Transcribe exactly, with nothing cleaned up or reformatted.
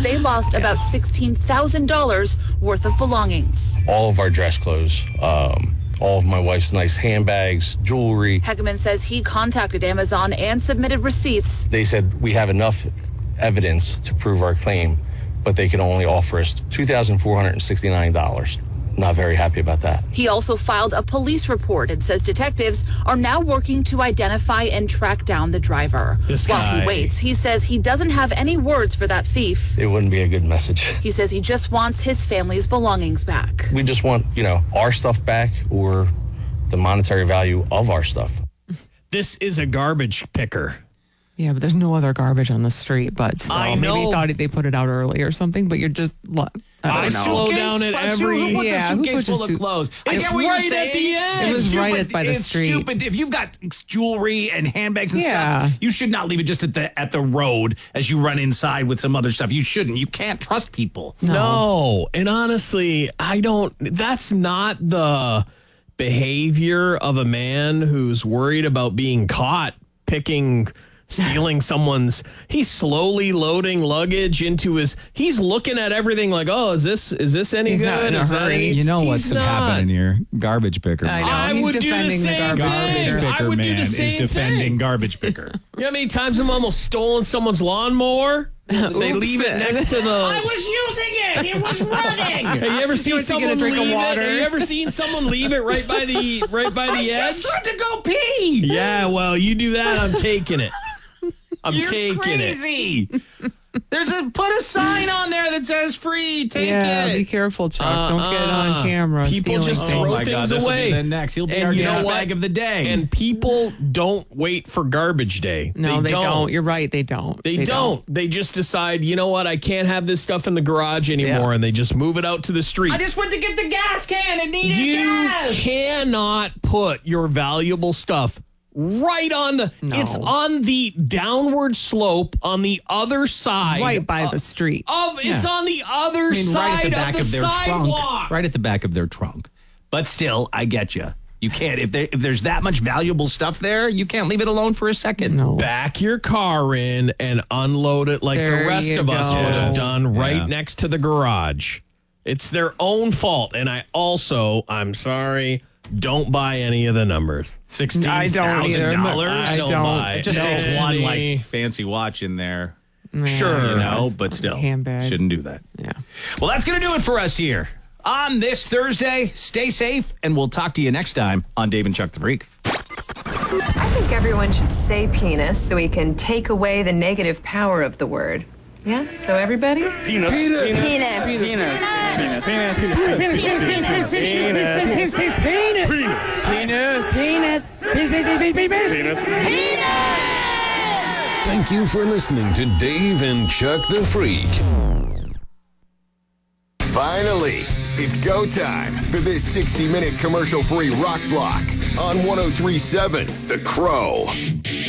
they lost about sixteen thousand dollars worth of belongings. All of our dress clothes, um, all of my wife's nice handbags, jewelry. Hegeman says he contacted Amazon and submitted receipts. They said we have enough evidence to prove our claim, but they can only offer us two thousand four hundred sixty-nine dollars. Not very happy about that. He also filed a police report and says detectives are now working to identify and track down the driver. This While guy. he waits, he says he doesn't have any words for that thief. It wouldn't be a good message. He says he just wants his family's belongings back. We just want, you know, our stuff back or the monetary value of our stuff. This is a garbage picker. Yeah, but there's no other garbage on the street. But still, I maybe know. he thought they put it out early or something. But you're just, I I don't know. slow Suitcase? down at A every- suit- Who puts Yeah, a who suitcase puts a full of suit- clothes? I It's get what right you're at saying. the end. It was It's right stupid. at by the it's street. Stupid. If you've got jewelry and handbags and Yeah. stuff, you should not leave it just at the at the road as you run inside with some other stuff. You shouldn't. You can't trust people. No. And honestly, I don't, that's not the behavior of a man who's worried about being caught picking, stealing someone's. He's slowly loading luggage into his, he's looking at everything like, oh, is this, is this any He's good? not in a Is that hurry. any-" You know what's He's happening not. here? Garbage picker. I know. I He's would do the defending the same garbage thing. picker. I would do the same is defending thing. garbage picker. You know how many times I'm almost stolen someone's lawnmower? They leave it next to the. was using it. It was running. Have you ever seen went to get a someone drink of leave water. it? Have you ever seen someone leave it right by the right by the edge? Just tried to go pee. Yeah, well, you do that, I'm taking it. I'm You're taking it. crazy. There's a put a sign on there that says free. Take Yeah, it. be careful, Chuck. Don't get Uh-uh. on camera. People stealing just things. throw Oh my things God, this will away. be the next. He'll be And our you know douchebag what? of the day. And people don't wait for garbage day. No, they, don't. You're right. They don't. They, don't. They just decide, you know what? I can't have this stuff in the garage anymore, Yeah. and they just move it out to the street. I just went to get the gas can and needed You gas. cannot put your valuable stuff right on the. No. It's on the downward slope on the other side. Right by of, the street. Of it's Yeah. on the other I mean, side right at the back of of, the their sidewalk. trunk. Right at the back of their trunk. But still, I get you. You can't if there if there's that much valuable stuff there, you can't leave it alone for a second. No. Back your car in and unload it like There the rest you of us go. would have done right Yeah. next to the garage. It's their own fault. And I also, I'm sorry, don't buy any of the numbers. Sixteen I don't either. thousand but dollars. I don't don't. buy It just No. takes one Any- like fancy watch in there. Sure. You know, but still, Handbag. shouldn't do that. Yeah. Well, that's going to do it for us here on this Thursday. Stay safe, and we'll talk to you next time on Dave and Chuck the Freak. I think everyone should say penis so we can take away the negative power of the word. Yeah? So everybody? Penis. Penis. Penis. Penis. Penis. Penis. Penis. Penis. Penis. Thank you for listening to Dave and Chuck the Freak. Finally, it's go time for this sixty-minute commercial-free rock block on one oh three point seven The Crow.